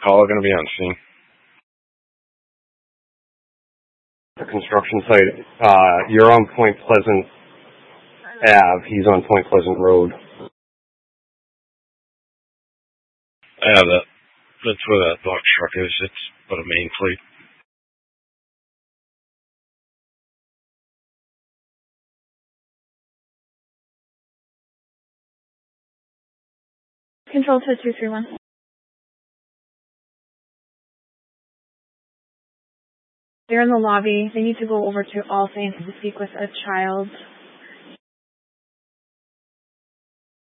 Caller going to be on scene. The construction site. You're on Point Pleasant Ave. He's on Point Pleasant Road. Yeah, that's where that box truck is. It's but a main plate. Control to 231. They're in the lobby. They need to go over to All Saints to speak with a child.